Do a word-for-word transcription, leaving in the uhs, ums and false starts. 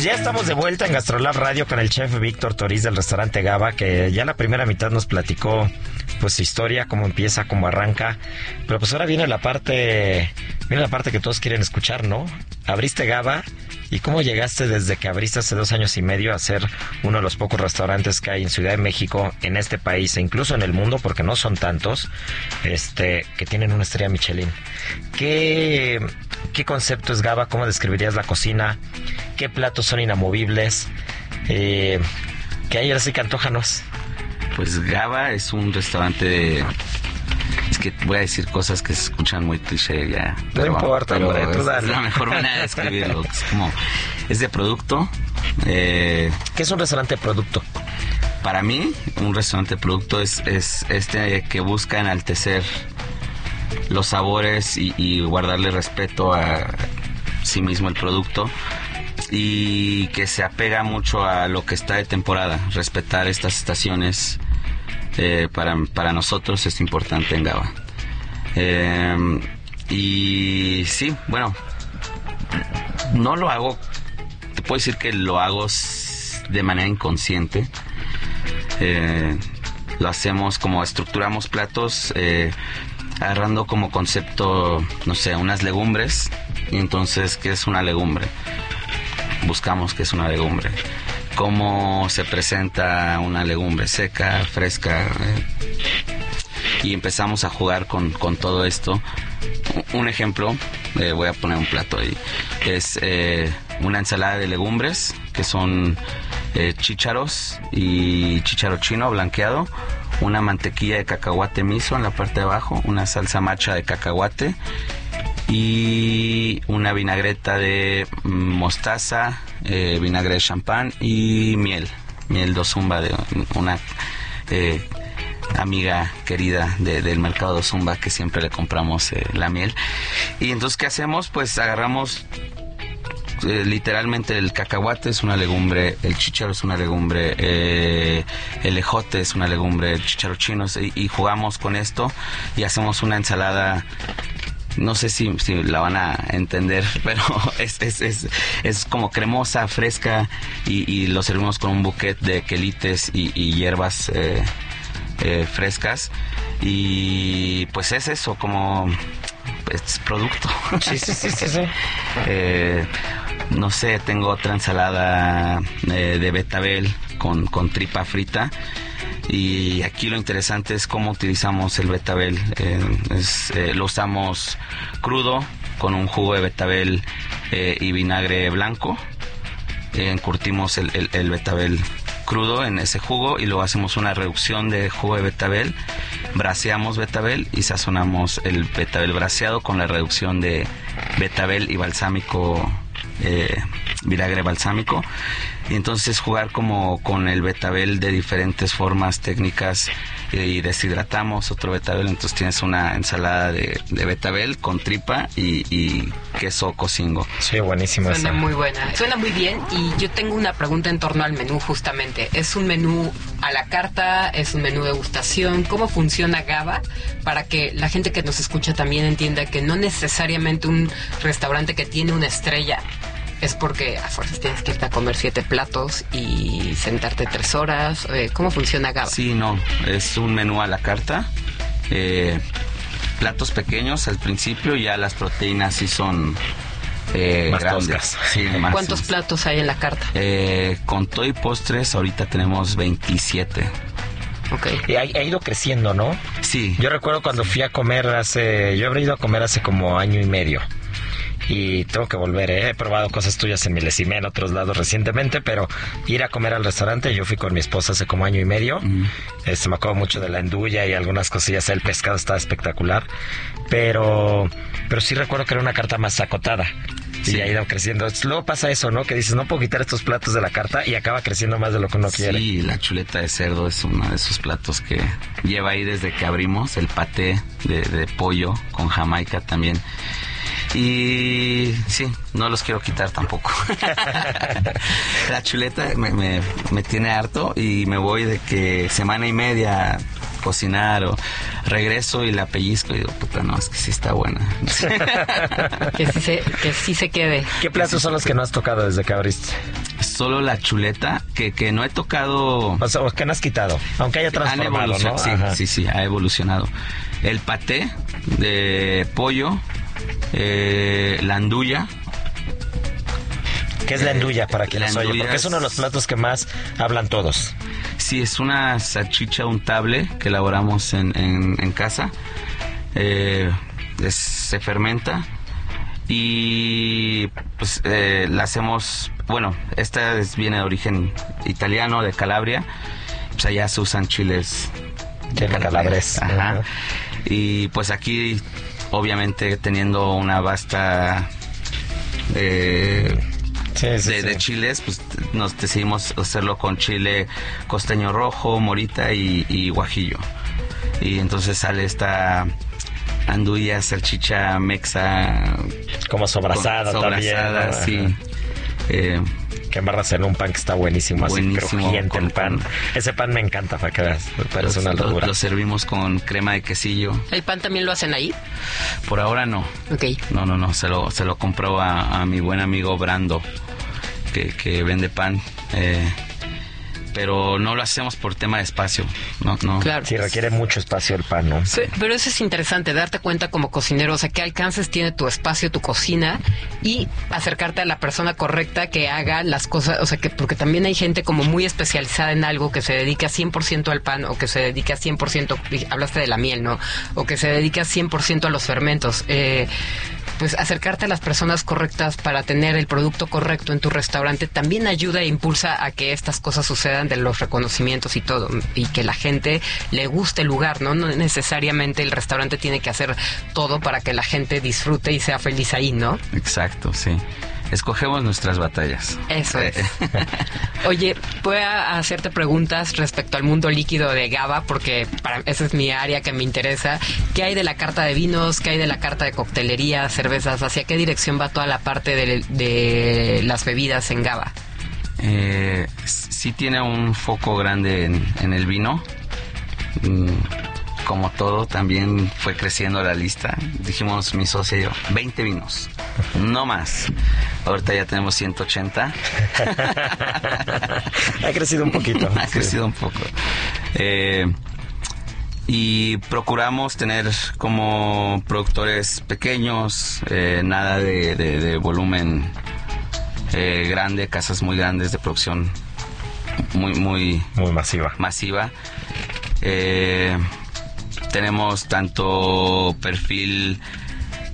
Pues ya estamos de vuelta en Gastrolab Radio con el chef Víctor Toriz del restaurante Gaba, que ya la primera mitad nos platicó pues su historia, cómo empieza, cómo arranca. Pero pues ahora viene la parte, viene la parte que todos quieren escuchar, ¿no? Abriste Gaba y cómo llegaste desde que abriste hace dos años y medio a ser uno de los pocos restaurantes que hay en Ciudad de México, en este país e incluso en el mundo, porque no son tantos, este, que tienen una estrella Michelin. ¿Qué, qué concepto es Gaba? ¿Cómo describirías la cocina? ¿Qué platos son inamovibles? Eh, ¿Qué hay? Ahora sí que antójanos. Pues Gaba es un restaurante de... Es que voy a decir cosas que se escuchan muy cliché ya. No pero, importa, pero hombre, tú es, dale. es la mejor manera de describirlo. Es como... Es de producto. Eh, ¿Qué es un restaurante de producto? Para mí, un restaurante de producto es, es este que busca enaltecer los sabores y, y guardarle respeto a sí mismo el producto, y que se apega mucho a lo que está de temporada. Respetar estas estaciones eh, para, para nosotros es importante en Gaba. Eh, y sí, bueno, no lo hago, te puedo decir que lo hago de manera inconsciente. Eh, lo hacemos como estructuramos platos, eh, agarrando como concepto, no sé, unas legumbres. Y entonces, ¿qué es una legumbre? Buscamos qué es una legumbre. Cómo se presenta una legumbre, seca, fresca. Eh, y empezamos a jugar con, con todo esto. Un ejemplo, eh, voy a poner un plato ahí. Es eh, una ensalada de legumbres, que son eh, chícharos y chícharo chino blanqueado. Una mantequilla de cacahuate miso en la parte de abajo. Una salsa macha de cacahuate. Y una vinagreta de mostaza, eh, vinagre de champán y miel, miel de Ozumba, de una eh, amiga querida de, del mercado de Ozumba, que siempre le compramos eh, la miel. Y entonces, ¿qué hacemos? Pues agarramos eh, literalmente el cacahuate es una legumbre, el chícharo es una legumbre, eh, el ejote es una legumbre, el chícharo chino, y, y jugamos con esto y hacemos una ensalada. No sé si, si la van a entender, pero es, es, es, es como cremosa, fresca, y, y lo servimos con un bouquet de quelites y, y hierbas eh, eh, frescas. Y pues es eso, como es producto. Sí, sí, sí, sí, sí. eh, no sé, tengo otra ensalada eh, de betabel con, con tripa frita. Y aquí lo interesante es cómo utilizamos el betabel. Eh, es, eh, lo usamos crudo con un jugo de betabel eh, y vinagre blanco. Eh, encurtimos el, el, el betabel crudo en ese jugo y luego hacemos una reducción de jugo de betabel. Braseamos betabel y sazonamos el betabel braseado con la reducción de betabel y balsámico, eh, vinagre balsámico. Y entonces jugar como con el betabel de diferentes formas, técnicas, y deshidratamos otro betabel. Entonces tienes una ensalada de, de betabel con tripa y, y queso cocingo. Sí, buenísimo. Suena esa. muy buena, suena muy bien. Y yo tengo una pregunta en torno al menú, justamente. ¿Es un menú a la carta? ¿Es un menú de degustación? ¿Cómo funciona Gaba? Para que la gente que nos escucha también entienda que no necesariamente un restaurante que tiene una estrella es porque a fuerzas tienes que irte a comer siete platos y sentarte tres horas. ¿Cómo funciona Gaba? Sí, no, es un menú a la carta. Eh, platos pequeños al principio, ya las proteínas sí son eh, más grandes. toscas. Sí, más, ¿Cuántos platos hay en la carta? Eh, con todo y postres, ahorita tenemos veintisiete. Okay. Y ha, ha ido creciendo, ¿no? Sí. Yo recuerdo cuando fui a comer hace... Yo habré ido a comer hace como año y medio. Y tengo que volver, ¿eh? He probado cosas tuyas en Milesime, en otros lados recientemente, pero ir a comer al restaurante, yo fui con mi esposa hace como año y medio. Mm. Este, me acuerdo mucho de la endulla y algunas cosillas. El pescado estaba espectacular, pero pero sí recuerdo que era una carta más acotada. Sí. Y ha ido creciendo. Luego pasa eso, ¿no? Que dices, no puedo quitar estos platos de la carta, y acaba creciendo más de lo que uno quiere. Sí, la chuleta de cerdo es uno de esos platos que lleva ahí desde que abrimos. El paté de, de pollo con jamaica también. Y sí, no los quiero quitar tampoco. La chuleta me, me, me tiene harto, y me voy de que semana y media cocinar o regreso y la pellizco y digo, puta, no, es que sí está buena. que, sí se, que sí se quede. ¿Qué platos son los que no has tocado desde que abriste? Solo la chuleta, que, que no he tocado... O sea, que no has quitado, aunque haya transformado, ¿no? Sí, Ajá. sí, sí, ha evolucionado. El paté de pollo, eh, la andulla. ¿Qué es la endulla para quien nos oye? Porque es uno de los platos que más hablan todos. Sí, es una salchicha untable que elaboramos en, en, en casa. Eh, es, se fermenta y pues eh, la hacemos... Bueno, esta es, viene de origen italiano, de Calabria. Pues allá se usan chiles de calabres. Ajá. Uh-huh. Y pues aquí, obviamente, teniendo una vasta... Eh, Sí, sí, de, sí. de chiles, pues nos decidimos hacerlo con chile costeño rojo, morita y, y guajillo. Y entonces sale esta andulla, salchicha mexa. Como sobrasada, sobrasada también. Sí. Eh, que embarras en un pan que está buenísimo, buenísimo así crujiente con, el pan. Con, Ese pan me encanta, para que veas, me parece los, una locura. Lo, lo servimos con crema de quesillo. ¿El pan también lo hacen ahí? Por ahora no. Ok. No, no, no, se lo, se lo compró a, a mi buen amigo Brando, que, que vende pan. Eh, pero no lo hacemos por tema de espacio. No, no. Claro. Sí, requiere mucho espacio el pan, ¿no? Sí. Pero eso es interesante, darte cuenta como cocinero, o sea, qué alcances tiene tu espacio, tu cocina, y acercarte a la persona correcta que haga las cosas, o sea, que porque también hay gente como muy especializada en algo que se dedica cien por ciento al pan, o que se dedica cien por ciento, hablaste de la miel, ¿no? O que se dedica cien por ciento a los fermentos. Eh, pues acercarte a las personas correctas para tener el producto correcto en tu restaurante también ayuda e impulsa a que estas cosas sucedan, de los reconocimientos y todo, y que la gente le guste el lugar, ¿no? No necesariamente el restaurante tiene que hacer todo para que la gente disfrute y sea feliz ahí, ¿no? Exacto, sí. Escogemos nuestras batallas. Eso es. Oye, voy a hacerte preguntas respecto al mundo líquido de GABA, porque para, esa es mi área que me interesa. ¿Qué hay de la carta de vinos? ¿Qué hay de la carta de coctelería, cervezas? ¿Hacia qué dirección va toda la parte de, de las bebidas en GABA? Eh, sí tiene un foco grande en, en el vino. Mm. Como todo, también fue creciendo la lista. Dijimos mi socia y yo, veinte vinos, no más. Ahorita ya tenemos ciento ochenta. Ha crecido un poquito. Ha sí. crecido un poco. Eh, y procuramos tener como productores pequeños, eh, nada de, de, de volumen eh, grande, casas muy grandes de producción muy, muy, muy masiva. masiva. Eh, Tenemos tanto perfil